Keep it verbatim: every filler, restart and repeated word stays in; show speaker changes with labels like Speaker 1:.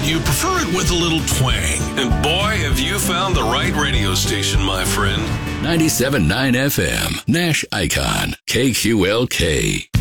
Speaker 1: you prefer it with a little twang.
Speaker 2: And boy, have you found the right radio station, my friend.
Speaker 3: ninety-seven point nine F M, Nash Icon, K Q L K.